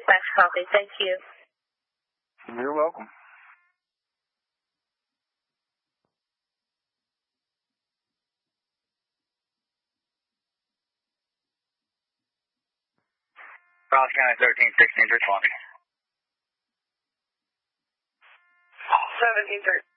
dispatch copy. Thank you. You're welcome. Ross County 1316 responding. 1713.